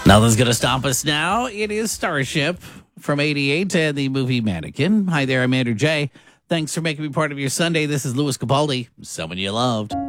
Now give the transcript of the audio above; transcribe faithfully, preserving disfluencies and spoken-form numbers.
Nothing's going to stop us now. It is Starship from eighty-eight and the movie Mannequin. Hi there, I'm Andrew J. Thanks for making me part of your Sunday. This is Louis Capaldi, someone you loved.